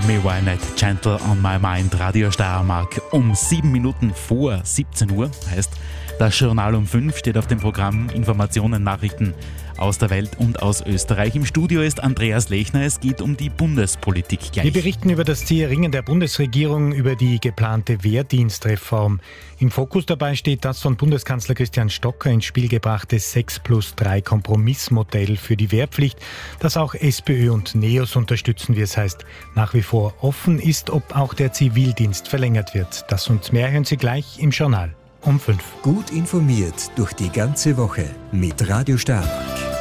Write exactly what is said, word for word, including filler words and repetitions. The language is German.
Tell me why not gentle on my mind, Radio Steiermark. Um sieben Minuten vor siebzehn Uhr, heißt das Journal um fünf, steht auf dem Programm Informationen, Nachrichten aus der Welt und aus Österreich. Im Studio ist Andreas Lechner. Es geht um die Bundespolitik gleich. Wir berichten über das Zielringen der Bundesregierung über die geplante Wehrdienstreform. Im Fokus dabei steht das von Bundeskanzler Christian Stocker ins Spiel gebrachte sechs plus drei Kompromissmodell für die Wehrpflicht, das auch SPÖ und NEOS unterstützen, wie es heißt. Nach wie vor offen ist, ob auch der Zivildienst verlängert wird. Das und mehr hören Sie gleich im Journal um fünf. Gut informiert durch die ganze Woche mit Radio Steiermark.